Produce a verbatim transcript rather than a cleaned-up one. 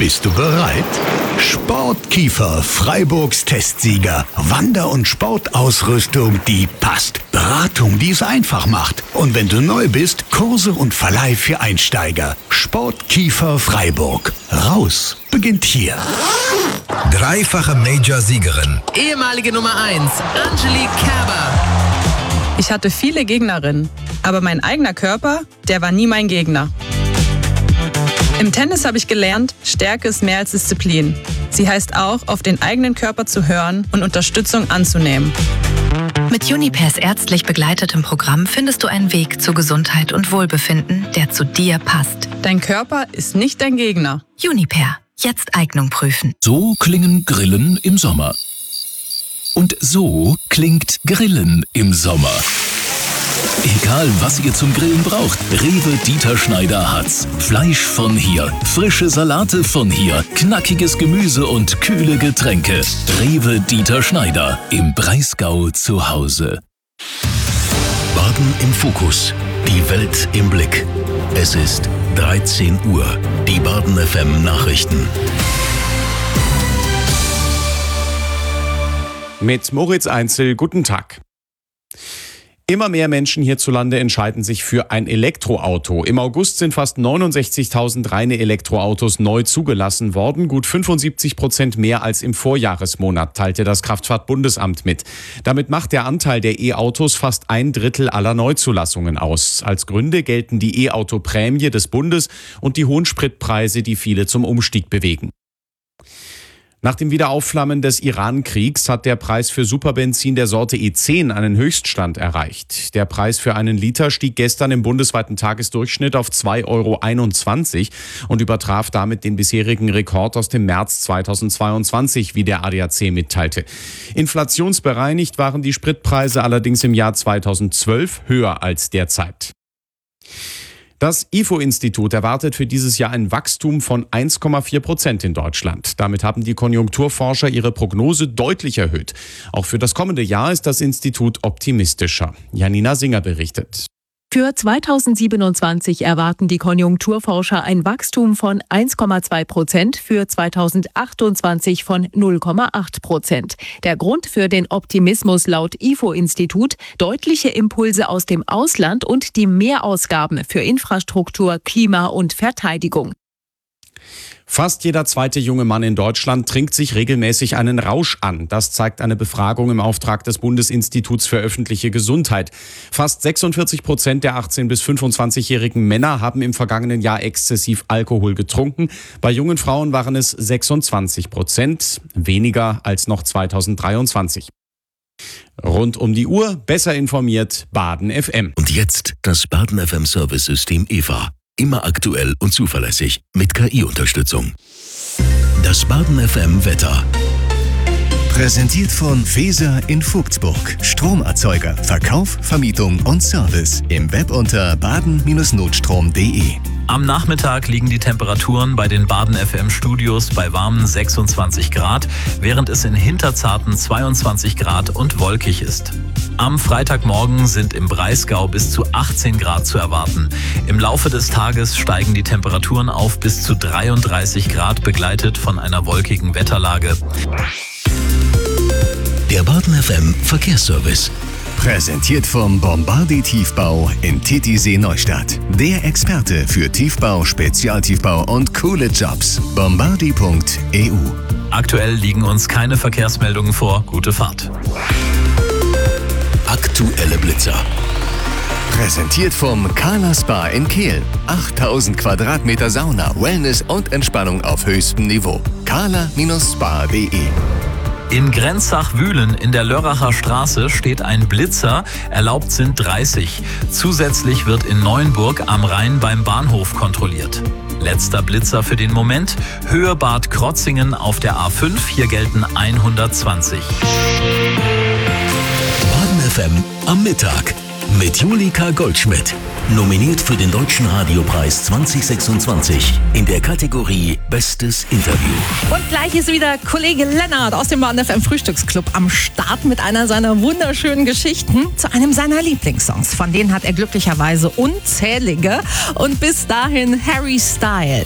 Bist du bereit? Sportkiefer Freiburgs Testsieger. Wander- und Sportausrüstung, die passt. Beratung, die es einfach macht. Und wenn du neu bist, Kurse und Verleih für Einsteiger. Sportkiefer Freiburg. Raus beginnt hier. Dreifache Major-Siegerin. Ehemalige Nummer eins, Angelique Kerber. Ich hatte viele Gegnerinnen, aber mein eigener Körper, der war nie mein Gegner. Im Tennis habe ich gelernt, Stärke ist mehr als Disziplin. Sie heißt auch, auf den eigenen Körper zu hören und Unterstützung anzunehmen. Mit Junipers ärztlich begleitetem Programm findest du einen Weg zu Gesundheit und Wohlbefinden, der zu dir passt. Dein Körper ist nicht dein Gegner. Juniper. Jetzt Eignung prüfen. So klingen Grillen im Sommer. Und so klingt Grillen im Sommer. Egal, was ihr zum Grillen braucht, Rewe Dieter Schneider hat's. Fleisch von hier, frische Salate von hier, knackiges Gemüse und kühle Getränke. Rewe Dieter Schneider, im Breisgau zu Hause. Baden im Fokus. Die Welt im Blick. Es ist dreizehn Uhr. Die Baden F M Nachrichten. Mit Moritz Einzel, guten Tag. Immer mehr Menschen hierzulande entscheiden sich für ein Elektroauto. Im August sind fast neunundsechzigtausend reine Elektroautos neu zugelassen worden, gut fünfundsiebzig Prozent mehr als im Vorjahresmonat, teilte das Kraftfahrtbundesamt mit. Damit macht der Anteil der E-Autos fast ein Drittel aller Neuzulassungen aus. Als Gründe gelten die E-Auto-Prämie des Bundes und die hohen Spritpreise, die viele zum Umstieg bewegen. Nach dem Wiederaufflammen des Iran-Kriegs hat der Preis für Superbenzin der Sorte E zehn einen Höchststand erreicht. Der Preis für einen Liter stieg gestern im bundesweiten Tagesdurchschnitt auf zwei Euro einundzwanzig und übertraf damit den bisherigen Rekord aus dem März zweitausendzweiundzwanzig, wie der A D A C mitteilte. Inflationsbereinigt waren die Spritpreise allerdings im Jahr zweitausendzwölf höher als derzeit. Das I F O-Institut erwartet für dieses Jahr ein Wachstum von eins Komma vier Prozent in Deutschland. Damit haben die Konjunkturforscher ihre Prognose deutlich erhöht. Auch für das kommende Jahr ist das Institut optimistischer. Janina Singer berichtet. Für zweitausendsiebenundzwanzig erwarten die Konjunkturforscher ein Wachstum von eins Komma zwei Prozent, für zweitausendachtundzwanzig von null Komma acht Prozent. Der Grund für den Optimismus laut I F O-Institut: deutliche Impulse aus dem Ausland und die Mehrausgaben für Infrastruktur, Klima und Verteidigung. Fast jeder zweite junge Mann in Deutschland trinkt sich regelmäßig einen Rausch an. Das zeigt eine Befragung im Auftrag des Bundesinstituts für öffentliche Gesundheit. Fast sechsundvierzig Prozent der achtzehn- bis fünfundzwanzigjährigen Männer haben im vergangenen Jahr exzessiv Alkohol getrunken. Bei jungen Frauen waren es sechsundzwanzig Prozent, weniger als noch zweitausenddreiundzwanzig. Rund um die Uhr, besser informiert, Baden F M. Und jetzt das Baden F M Service-System E V A. Immer aktuell und zuverlässig mit K I-Unterstützung. Das Baden F M Wetter. Präsentiert von Feser in Vogtsburg. Stromerzeuger, Verkauf, Vermietung und Service. Im Web unter baden Bindestrich notstrom punkt de. Am Nachmittag liegen die Temperaturen bei den Baden F M Studios bei warmen sechsundzwanzig Grad, während es in Hinterzarten zweiundzwanzig Grad und wolkig ist. Am Freitagmorgen sind im Breisgau bis zu achtzehn Grad zu erwarten. Im Laufe des Tages steigen die Temperaturen auf bis zu dreiunddreißig Grad, begleitet von einer wolkigen Wetterlage. Der Baden F M Verkehrsservice. Präsentiert vom Bombardi Tiefbau in Titisee Neustadt. Der Experte für Tiefbau, Spezialtiefbau und coole Jobs. bombardi punkt e u. Aktuell liegen uns keine Verkehrsmeldungen vor. Gute Fahrt. Aktuelle Blitzer. Präsentiert vom Kala Spa in Kehl. achttausend Quadratmeter Sauna, Wellness und Entspannung auf höchstem Niveau. kala Spa punkt de. In Grenzach-Wühlen in der Lörracher Straße steht ein Blitzer, erlaubt sind dreißig. Zusätzlich wird in Neuenburg am Rhein beim Bahnhof kontrolliert. Letzter Blitzer für den Moment, Höhe Bad Krotzingen auf der A fünf, hier gelten hundertzwanzig. Baden F M am Mittag mit Julika Goldschmidt. Nominiert für den Deutschen Radiopreis zwanzig sechsundzwanzig in der Kategorie Bestes Interview. Und gleich ist wieder Kollege Lennart aus dem Baden F M Frühstücksclub am Start mit einer seiner wunderschönen Geschichten zu einem seiner Lieblingssongs. Von denen hat er glücklicherweise unzählige. Und bis dahin Harry Styles.